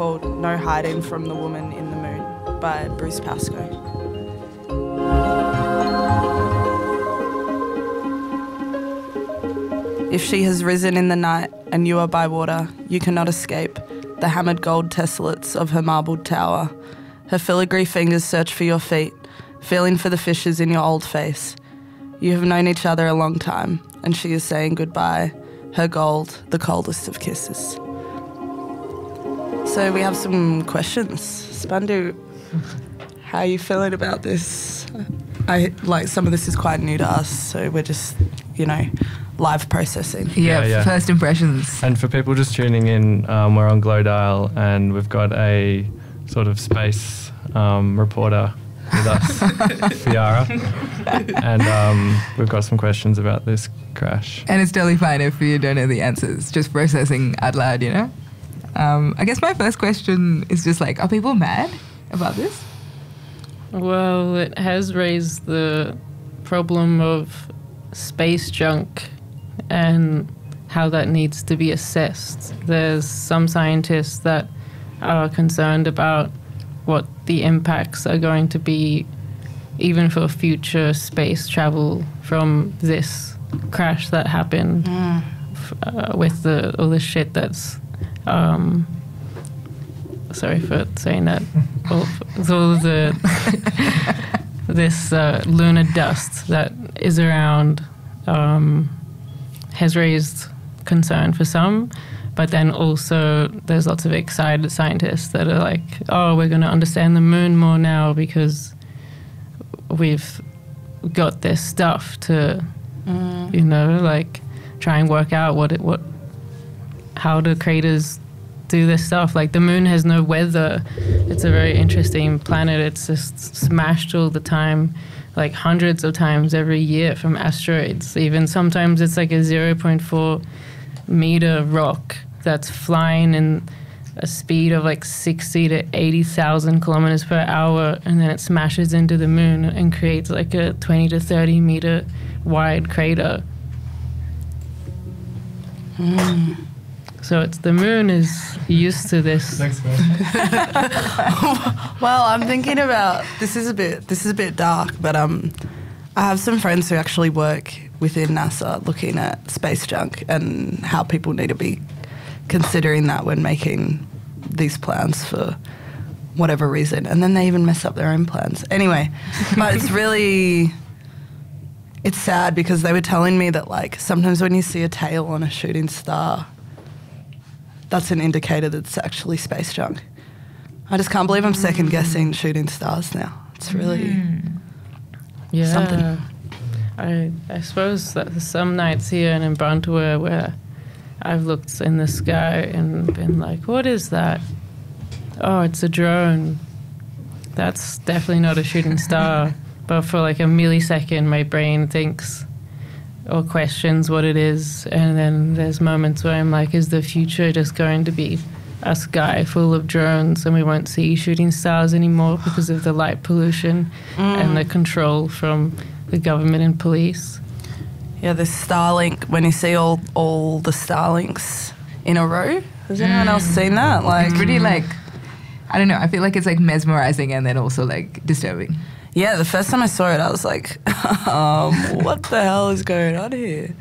called No Hiding from the Woman in the Moon by Bruce Pascoe. If she has risen in the night and you are by water, you cannot escape the hammered gold tesselets of her marbled tower. Her filigree fingers search for your feet, feeling for the fissures in your old face. You have known each other a long time, and she is saying goodbye. Her gold, the coldest of kisses. So we have some questions. Spandu, how are you feeling about this? Some of this is quite new to us, so we're just, live processing. Yeah, first impressions. And for people just tuning in, we're on Glowdial and we've got a sort of space reporter with us, Fiara. And we've got some questions about this crash. And it's totally fine if you don't know the answers, just processing out loud, I guess my first question is just are people mad about this? Well, it has raised the problem of space junk and how that needs to be assessed. There's some scientists that are concerned about what the impacts are going to be even for future space travel from this crash that happened with all the shit that's sorry for saying that. All the this lunar dust that is around has raised concern for some, but then also there's lots of excited scientists that are like, oh, we're going to understand the moon more now because we've got this stuff to, try and work out how the craters do this stuff. Like the moon has no weather. It's a very interesting planet. It's just smashed all the time, like hundreds of times every year from asteroids. Even sometimes it's like a 0.4 meter rock that's flying in a speed of like 60 to 80,000 kilometers per hour, and then it smashes into the moon and creates like a 20 to 30 meter wide crater. So the moon is used to this. Next question. Well, I'm thinking about this is a bit dark, but I have some friends who actually work within NASA looking at space junk and how people need to be considering that when making these plans for whatever reason, and then they even mess up their own plans. Anyway, but it's sad because they were telling me that like sometimes when you see a tail on a shooting star, that's an indicator that it's actually space junk. I just can't believe I'm second guessing shooting stars now. It's really something. I suppose that there's some nights here in Brantua where I've looked in the sky and been like, what is that? Oh, it's a drone. That's definitely not a shooting star. But for like a millisecond, my brain thinks or questions what it is. And then there's moments where I'm like, is the future just going to be a sky full of drones and we won't see shooting stars anymore because of the light pollution and the control from the government and police? Yeah, the Starlink, when you see all the Starlinks in a row, has anyone else seen that? Like pretty I don't know, I feel like it's like mesmerizing and then also like disturbing. Yeah, the first time I saw it, I was like, what the hell is going on here?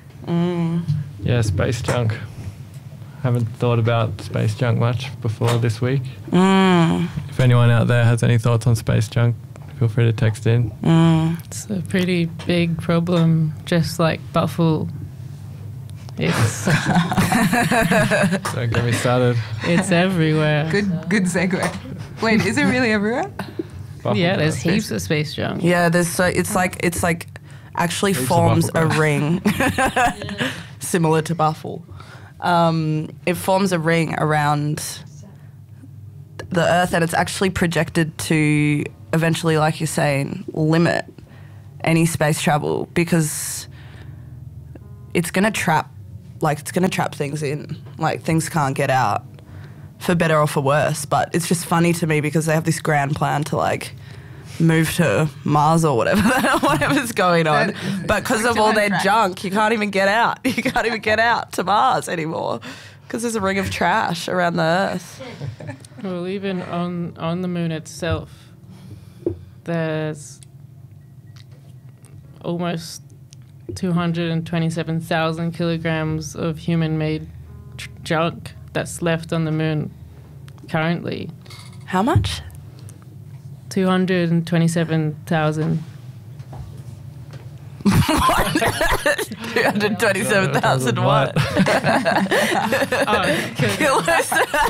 Yeah, space junk. Haven't thought about space junk much before this week. If anyone out there has any thoughts on space junk, feel free to text in. It's a pretty big problem, just like Buffalo. It's Don't get me started. It's everywhere. Good segue. Wait, is it really everywhere? Yeah, there's heaps of space junk. Yeah, it's like actually Heaps forms of a Buffalo. ring, similar to Buffalo. It forms a ring around the Earth, and it's actually projected to eventually, like you're saying, limit any space travel because it's going to trap things in. Like, things can't get out, for better or for worse. But it's just funny to me because they have this grand plan to, like, move to Mars or whatever's going on. But because of all their junk, you can't even get out. You can't even get out to Mars anymore Because there's a ring of trash around the Earth. Well, even on the moon itself, there's almost 227,000 kilograms of human-made junk that's left on the moon currently. How much? 227,000. 227,000 what? Kilos.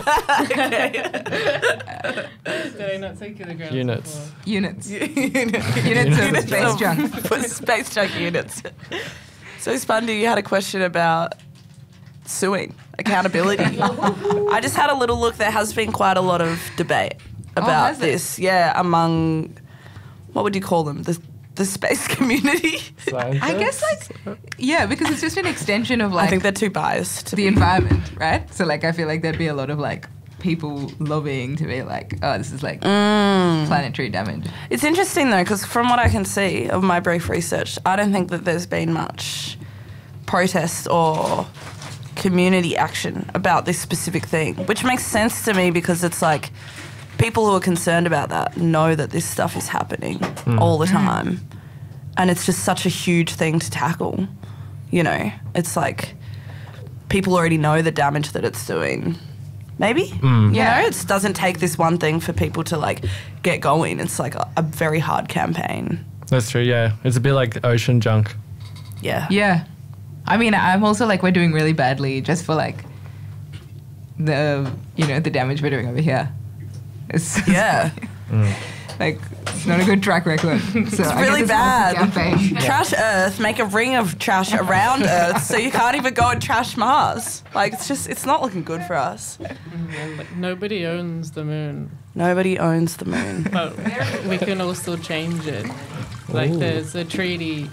Did I not say kilograms? Units. before? Units. Units of space junk. Space junk units. So, Spundy, you had a question about suing, accountability. I just had a little look. There has been quite a lot of debate about has it? this. Yeah, among, what would you call them? The space community. I guess yeah, because it's just an extension of I like think they're too biased. the environment, right? So like I feel like there'd be a lot of like people lobbying to be like, oh, this is like planetary damage. It's interesting though, because from what I can see of my brief research, I don't think that there's been much protest or community action about this specific thing, which makes sense to me because it's like people who are concerned about that know that this stuff is happening all the time. And it's just such a huge thing to tackle. You know, it's like people already know the damage that it's doing. Maybe? You know, it doesn't take this one thing for people to like get going. It's like a very hard campaign. That's true, yeah. It's a bit like ocean junk. Yeah. Yeah. I mean, I'm also like, we're doing really badly just for like the damage we're doing over here. It's Yeah. like, it's not a good track record. So it's really bad. Campaign. Trash Earth, make a ring of trash around Earth so you can't even go and trash Mars. Like, it's not looking good for us. Like, nobody owns the moon, Nobody owns the moon. but we can all still change it. Like, there's a treaty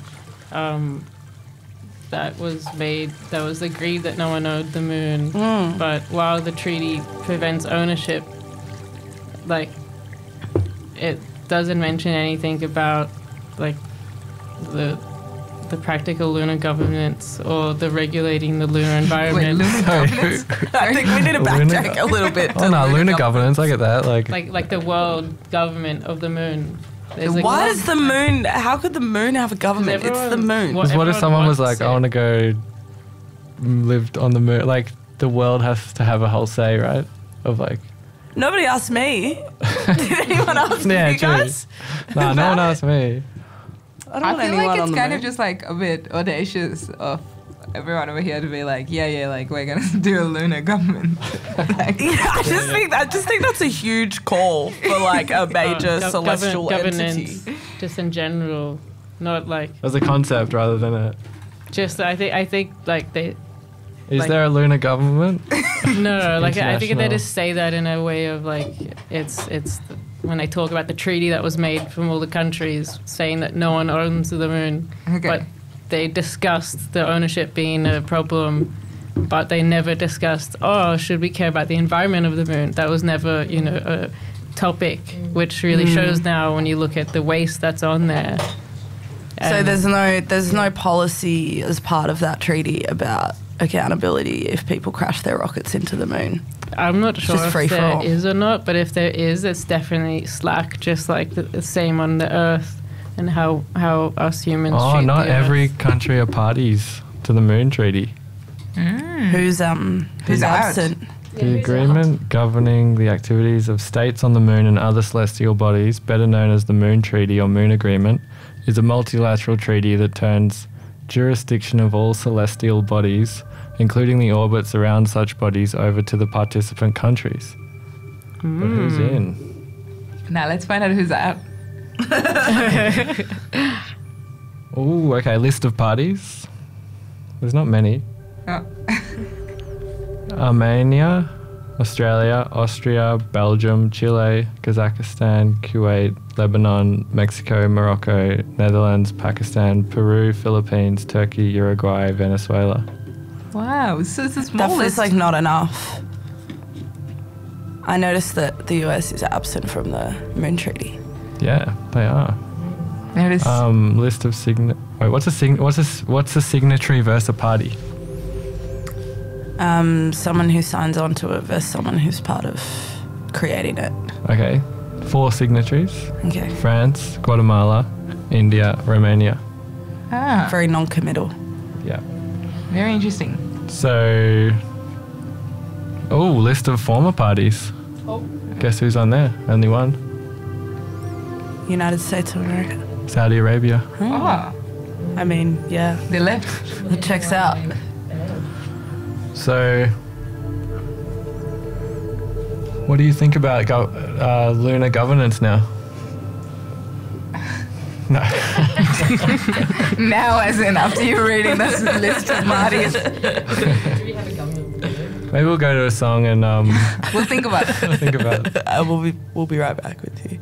that was made, that was agreed that no one owned the moon, but while the treaty prevents ownership, like, it doesn't mention anything about like the practical lunar governance or the regulating the lunar environment. I think we need to backtrack a little bit. Oh no, lunar governance, I get that. like the world government of the moon. There's like Why does the moon, how could the moon have a government? It's the moon. Because what if everyone someone was wants like, I want to go live on the moon? Like, the world has to have a whole say, right? Of like... Nobody asked me. Did anyone ask Yeah, you true. guys? Nah, no one asked me. I don't I want feel anyone like on it's the kind moon. of just like a bit audacious of everyone over here to be like, yeah, like we're gonna do a lunar government. Like, Yeah, I just think that's a huge call for like a major celestial entity. governance, just in general, not like As a concept rather than a... just. I think like they. Is Like- there a lunar government? No, like I think they International. just say that in a way of like it's when they talk about the treaty that was made from all the countries saying that no one owns the moon, Okay. but they discussed the ownership being a problem, but they never discussed, oh, should we care about the environment of the moon? That was never, a topic, which really shows now when you look at the waste that's on there. So And- there's no policy as part of that treaty about accountability if people crash their rockets into the moon. I'm not sure just if free for there all. is or not, but if there is, it's definitely slack, just like the same on the Earth and how us humans Oh, treat not the Earth. every country are parties to the moon treaty. Who's Who's out? absent? The agreement governing the activities of states on the moon and other celestial bodies, better known as the Moon Treaty or Moon Agreement, is a multilateral treaty that turns jurisdiction of all celestial bodies, including the orbits around such bodies, over to the participant countries. But who's in? now let's find out who's out. Oh, okay, list of parties. There's not many. Oh. Armenia, Australia, Austria, Belgium, Chile, Kazakhstan, Kuwait, Lebanon, Mexico, Morocco, Netherlands, Pakistan, Peru, Philippines, Turkey, Uruguay, Venezuela. Wow, so it's a small That feels list. like not enough. I noticed that the US is absent from the Moon Treaty. Yeah, they are. There is List of what's a signatory versus a party? Someone who signs on to it versus someone who's part of creating it. Okay. 4 signatories. Okay. France, Guatemala, India, Romania. Ah, Very non-committal. Yeah. very interesting. So, list of former parties. Guess who's on there? Only one. United States of America. Saudi Arabia. Oh, I mean, yeah, they left. it checks out. So, what do you think about lunar governance now? No. Now, as in after you're reading this list of parties, Maybe we'll go to a song and we'll think about it. think about it. We'll be right back with you.